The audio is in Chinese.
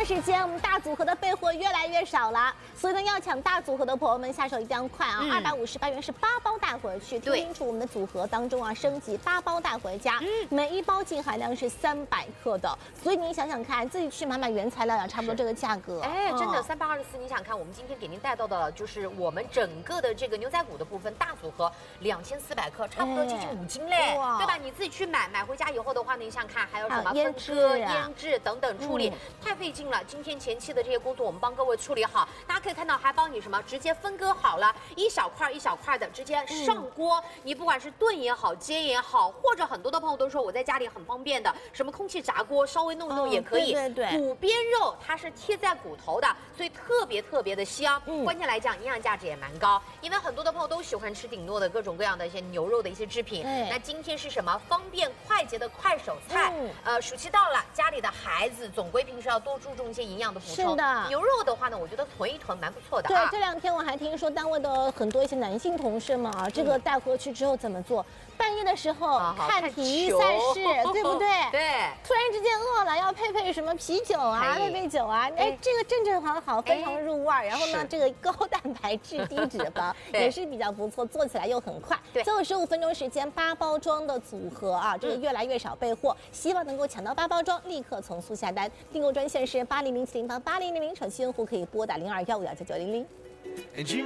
时间，我们大组合的备货越来越少了，所以呢，要抢大组合的朋友们下手一定要快啊！258元是8包带回去，听清楚我们的组合当中啊，升级8包带回家，每一包净含量是300克的，所以你想想看，自己去买原材料呀，差不多这个价格。 哎，真的324，你想看，我们今天给您带到的就是我们整个的这个牛仔骨的部分大组合2400克，差不多接近5斤嘞，对吧？你自己去买回家以后的话呢，你想看还有什么分割、腌制等等处理，太费劲了。今天前期的这些工作我们帮各位处理好，大家可以看到还帮你什么直接分割好了，一小块一小块的直接上锅。你不管是炖也好、煎也好，或者很多的朋友都说我在家里很方便的，什么空气炸锅稍微弄一弄也可以。 对， 骨边肉它是贴在骨头的，所以特别的香。关键来讲，营养价值也蛮高，因为很多的朋友都喜欢吃顶诺的各种各样的一些牛肉的一些制品。那今天是什么？方便快捷的快手菜。暑期到了，家里的孩子总归平时要多注重一些营养的补充。 是的， 牛肉的话呢，我觉得囤一囤蛮不错的。 对，这2天我还听说单位的很多一些男性同事们啊，这个带回去之后怎么做？半夜的时候看体育赛事，对不对？ 对。 突然之间饿了，要配什么啤酒啊，配酒啊，哎，这个正好，非常入味儿。然后呢，这个高蛋白质、低脂肪也是比较不错，做起来又很快。最后15分钟时间，8包装的组合啊，这个越来越少备货，希望能够抢到8包装，立刻从速下单。订购专线是8007088000，手机用户可以拨打0215199900。